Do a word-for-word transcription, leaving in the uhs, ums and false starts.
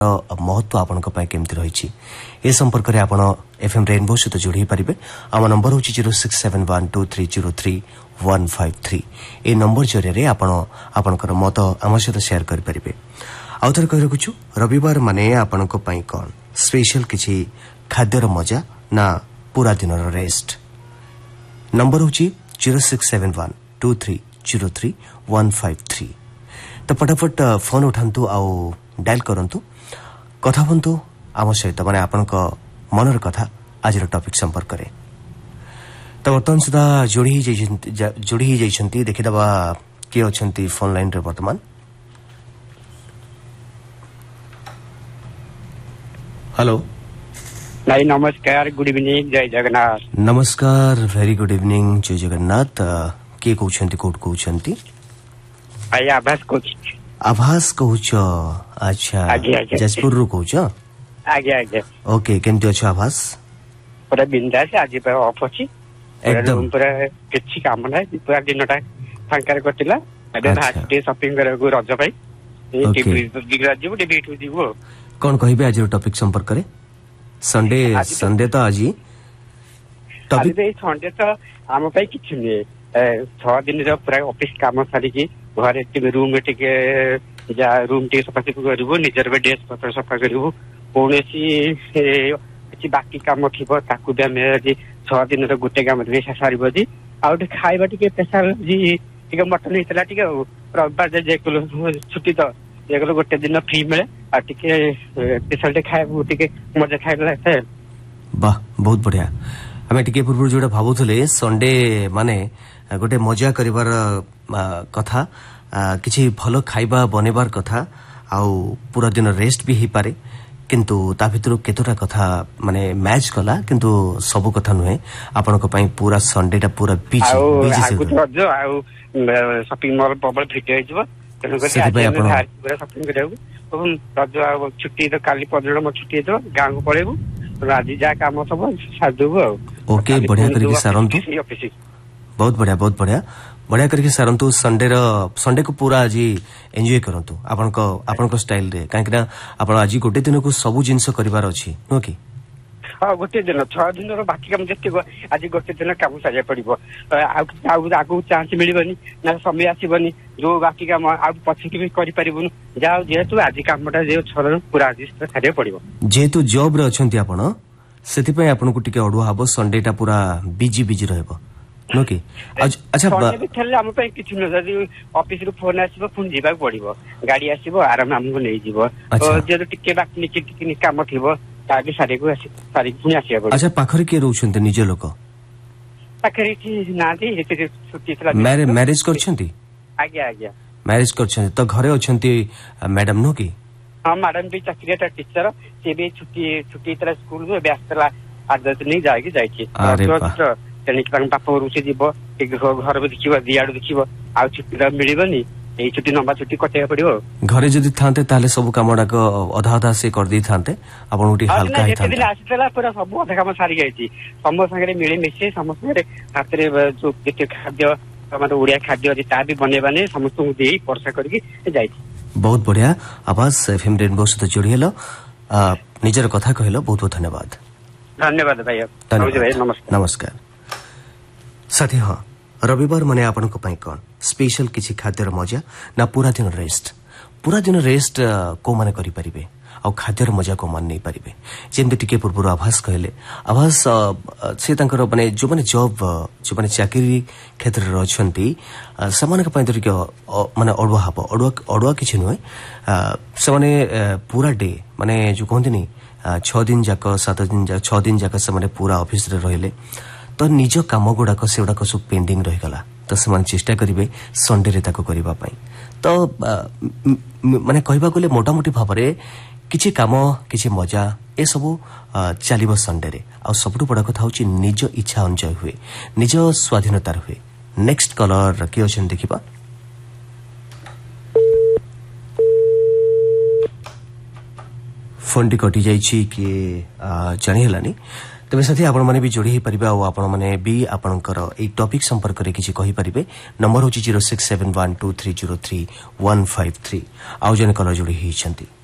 महत्व आपंक केमती रही ए संपर्क में आप एफएम रेनबो सहित जोड़ी पारे। आम नंबर हूँ zero six seven one two three zero three one five three ए नंबर जरिए आपणकर मत आम सहित सेयार करेंगे। आउ थे कही रखुचु रविवार माने आपण कौन स्पेशल किसी खाद्यर मजा ना पूरा दिन रेस्ट। नंबर हूँ zero six seven one two three zero three one five three. तो फटाफट फोन उठातु आउ डायल करंतु कथा हूँ आम सहित माने आपण मनर कथा आज टॉपिक संपर्क करे। तो बर्तमान सुधा जोड़ी जोड़ी ही जाइछंती देखिदबा किए अछंती फोन लाइन रे वर्तमान। हेलो भाई नमस्कार, गुड इवनिंग, जय जगन्नाथ। नमस्कार, वेरी गुड इवनिंग, जय जगन्नाथ। किए कहउछंती कोड कहउछंती? भाई आभास कोच। आभास कहउछ? अच्छा, जसपुर रु कहउछ? आगे आगे। ओके, केमती अछि आभास? पूरा बिंदास, आज पे ऑफ अछि एकदम, पूरा किछि काम नै, पूरा दिनटा फांकार कटिला। अबे भाटे शॉपिंग करे को रज भाई ए टीवी बिगरा जीव टीवी टू जीव। कोन कहिबे आज टॉपिक संपर्क करे? संडे संडे तो आज टॉपिक ए संडे तो आम पई किछि नै, छह दिन रो पूरा ऑफिस काम सारी की घरे टीवी रूम में टिके जा रूम टी सफा सफा करबो, निजर बे डेस्क पत्र सफा करबो, कोनसी किछि बाकी काम थिबो ताकू बे मे जी छह दिन रो गुटे काम रे सारिबो जी। आउ टे खाइबा टिके स्पेशल जी टिके मटन हितला टिके रविवार जे जे छुट्टी तो एगलो गोटे दिन फ्री मिले आ टिके स्पेशल टे खाइबो टिके मजा खाइला से। वाह, बहुत बढ़िया। हमें टिके पूर्व जोडा भाबुथले संडे माने गोटे मजा करिवार कथा, किछि भलो खाइबा बनेबार कथा, आउ पूरा दिन रेस्ट भी ही पारे, किंतु ता भितर केतोटा कथा माने मैच कला, किंतु सब कथा नुहे आपनको पई पूरा संडेटा पूरा बिजी बिजी से रज आउ शॉपिंग मॉल प्रबल फिट होई जबो। तनो कति आज पूरा शॉपिंग करबो, रज आउ छुट्टी तो काली पजड़ म छुट्टी तो गांव को पळेबो, तो आज जा काम सब साथ देबो। ओके, बढ़िया करके सारंतु, बहुत बढ़िया बहुत बढ़िया बढ़िया करके सारंतु। संडे रो संडे को पूरा आज एंजॉय करंतु आपनको आपनको स्टाइल रे, काहे ना आपण आज गोटे दिन को सब जिंस करिवार अछि नो कि? हां, गोटे दिन छह दिन रो बाकी काम जते आज गोटे दिन काम साजा पड़िबो। आ आगु चांस मिलिबनी ना, समय आसीबनी जो बाकी काम आ पछी के भी करि परिबनु। जाओ जेतु आज कामटा जे छर पूरा आज साजा पड़िबो। जेतु जॉब रे अछंती आपण, सेति पय आपनको टिके अडुआ हबो, संडे टा पूरा बिजी बिजी रहबो नो कि? अच्छा, भी थले हम पे किछु न, जदी ऑफिस रो फोन आसीबो फोन जीबा पड़िबो, गाड़ी आसीबो आराम हमको नै जीबो, तो जे टिके बाकी निके टिके काम थिबो ताके सारे को आसी सारी पुनी आसीबा पड़िबो। अच्छा, पाखरे के रहउछन्ते निजे लोक? पाखरे की नादी हेते छुट्टी थला। Marriage marriage करछन्ती? आज्ञा आज्ञा मैरिज करछन्ते तो घरे अछन्ती मैडम नो कि? हां, मैडम भी चाकरीटा टीचर, से भी छुट्टी छुट्टी तरा स्कूल में व्यस्तला आठ दस दिन जाई के जाई छी। अरे वाह, तेनिक बापा रुचे जीव, घर भी देखिबो, दियाडू देखिबो, आ छुट्टी मिलिबनी, ए छुट्टी लंबा छुट्टी कटे पड़िबो। घरे जदी थांते ताले सब कामडा को अधा अधा से कर दी थांते, आपण उठी हल्का ही थांते। दिन आसीतला पूरा सब अधा काम सारी जाईची, सम संगे मिले मिसे समस्त रे हातरे जो केते खाद्य मतलब उड़िया खाद्य अछि ता भी बनेबाने समस्त को देई परसा करके जाईची। बहुत बढ़िया। आवाज एफएम रेनबो से जोड़ियलो, निजर कथा कहलो, बहुत बहुत धन्यवाद। धन्यवाद भाई, नमस्कार नमस्कार। साथी हाँ, रविवार माने आपनको पई कोन स्पेशल किछि खाद्यर मजा ना पूरा दिन रेस्ट? पूरा दिन रेस्ट को माने करि परिबे, आ खाद्यर मजा को मान नै परिबे। जेमते टिके पूर्व आभास कहले, आभास से तांकर माने जो माने जॉब जो माने चाकरी क्षेत्र रे अछंती, समान के पई तरिके माने अडवा हबो, अडवा अडवा किछि नय, से माने पूरा डे माने जो कहंतिनी छह दिन जाक सात दिन जाक छह दिन जाक से माने पूरा ऑफिस रे रहिले, तो निज काम गुड़ाक से गुड़ाक सब पेंडिंग रहीगला, तो से चेष्टा करेंगे संडे रे ताको करिबा पई। तो माने कहबा गले मोटामोटी भाव में किछि काम किछि मजा ए सब चलिबो संडे रे। आ सबटु बड़ा कथा होची निज इच्छा अनुसार हुए, निज स्वाधीनता हुए। नेक्स्ट कलर के अछन देखिबा। फोन टी कटि जाइछि कि जानि हलानी। तेज साथी आपण मैंने भी जोड़ी पारे, आपण मैंने भी आपणकर ए टॉपिक संपर्क में किसी कही पारे। नंबर हूँ zero six seven one two three zero three one five three. आउ जन कलर जोड़ी होती।